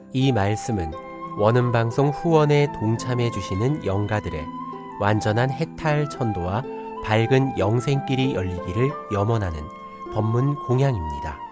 이 말씀은 원음방송 후원에 동참해 주시는 영가들의 완전한 해탈 전도와 밝은 영생길이 열리기를 염원하는 법문 공양입니다.